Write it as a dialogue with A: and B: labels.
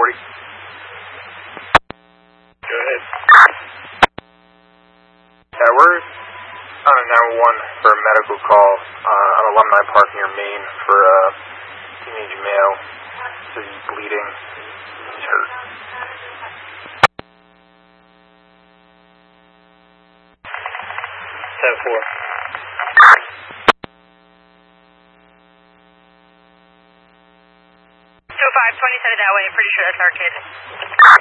A: 1040. Go ahead. Yeah, we're on a 911 for a medical call on Alumni Park near Maine for a teenage male. So he's bleeding. He's hurt. 10-4.
B: 205, 20 headed that way. Pretty sure that's our kid.